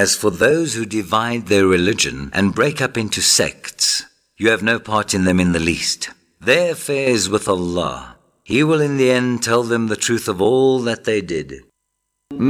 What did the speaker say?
As for those who divide their religion and break up into sects, you have no part in them in the least. Their affair is with Allah. He will in the end tell them the truth of all that they did.